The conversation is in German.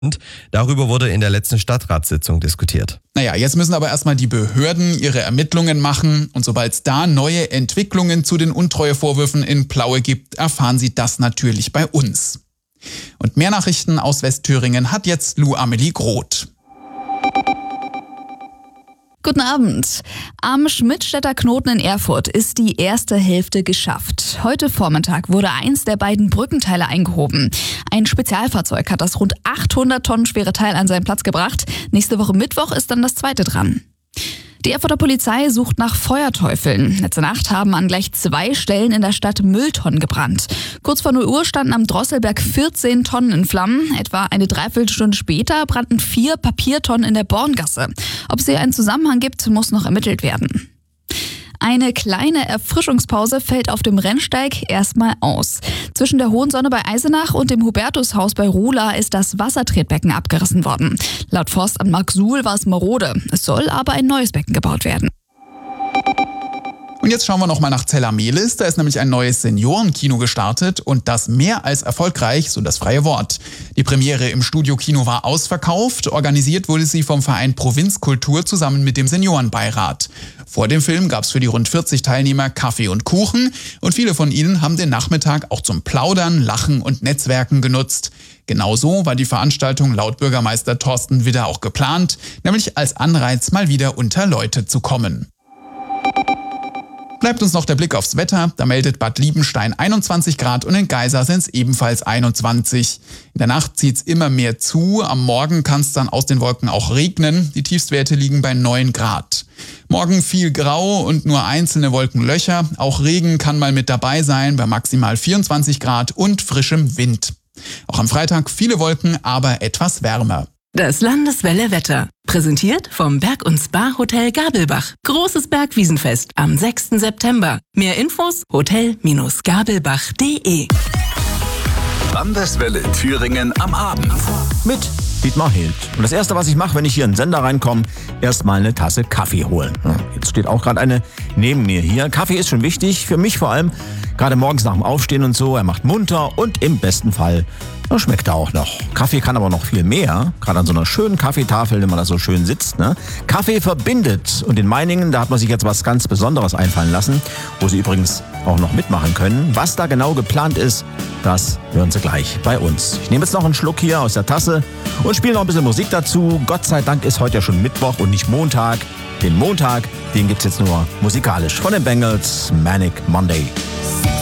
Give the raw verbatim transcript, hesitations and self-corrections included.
Darüber wurde in der letzten Stadtratssitzung diskutiert. Naja, jetzt müssen aber erstmal die Behörden ihre Ermittlungen machen und sobald es da neue Entwicklungen zu den Untreuevorwürfen in Plaue gibt, erfahren Sie das natürlich bei uns. Und mehr Nachrichten aus Westthüringen hat jetzt Lou Amelie Groth. Guten Abend. Am Schmidtstädter Knoten in Erfurt ist die erste Hälfte geschafft. Heute Vormittag wurde eins der beiden Brückenteile eingehoben. Ein Spezialfahrzeug hat das rund achthundert Tonnen schwere Teil an seinen Platz gebracht. Nächste Woche Mittwoch ist dann das zweite dran. Die Erfurter Polizei sucht nach Feuerteufeln. Letzte Nacht haben an gleich zwei Stellen in der Stadt Mülltonnen gebrannt. Kurz vor null Uhr standen am Drosselberg vierzehn Tonnen in Flammen. Etwa eine Dreiviertelstunde später brannten vier Papiertonnen in der Borngasse. Ob es hier einen Zusammenhang gibt, muss noch ermittelt werden. Eine kleine Erfrischungspause fällt auf dem Rennsteig erstmal aus. Zwischen der Hohen Sonne bei Eisenach und dem Hubertushaus bei Ruhla ist das Wassertretbecken abgerissen worden. Laut Forstamt Marksuhl war es marode. Es soll aber ein neues Becken gebaut werden. Und jetzt schauen wir nochmal nach Zella-Mehlis. Da ist nämlich ein neues Seniorenkino gestartet und das mehr als erfolgreich, so das freie Wort. Die Premiere im Studiokino war ausverkauft. Organisiert wurde sie vom Verein Provinzkultur zusammen mit dem Seniorenbeirat. Vor dem Film gab es für die rund vierzig Teilnehmer Kaffee und Kuchen und viele von ihnen haben den Nachmittag auch zum Plaudern, Lachen und Netzwerken genutzt. Genauso war die Veranstaltung laut Bürgermeister Thorsten Widder auch geplant, nämlich als Anreiz, mal wieder unter Leute zu kommen. Bleibt uns noch der Blick aufs Wetter. Da meldet Bad Liebenstein einundzwanzig Grad und in Geisa sind es ebenfalls einundzwanzig. In der Nacht zieht es immer mehr zu. Am Morgen kann es dann aus den Wolken auch regnen. Die Tiefstwerte liegen bei neun Grad. Morgen viel Grau und nur einzelne Wolkenlöcher. Auch Regen kann mal mit dabei sein bei maximal vierundzwanzig Grad und frischem Wind. Auch am Freitag viele Wolken, aber etwas wärmer. Das Landeswelle-Wetter. Präsentiert vom Berg- und Spa-Hotel Gabelbach. Großes Bergwiesenfest am sechsten September. Mehr Infos hotel Bindestrich gabelbach punkt de. Landeswelle Thüringen am Abend. Mit Dietmar Hild. Und das Erste, was ich mache, wenn ich hier in den Sender reinkomme, erstmal eine Tasse Kaffee holen. Jetzt steht auch gerade eine neben mir hier. Kaffee ist schon wichtig, für mich vor allem. Gerade morgens nach dem Aufstehen und so. Er macht munter und im besten Fall schmeckt er auch noch. Kaffee kann aber noch viel mehr. Gerade an so einer schönen Kaffeetafel, wenn man da so schön sitzt. Ne? Kaffee verbindet. Und in Meiningen, da hat man sich jetzt was ganz Besonderes einfallen lassen, wo Sie übrigens auch noch mitmachen können. Was da genau geplant ist, das hören Sie gleich bei uns. Ich nehme jetzt noch einen Schluck hier aus der Tasse und spiele noch ein bisschen Musik dazu. Gott sei Dank ist heute ja schon Mittwoch und nicht Montag. Den Montag, den gibt's jetzt nur musikalisch von den Bengals, Manic Monday.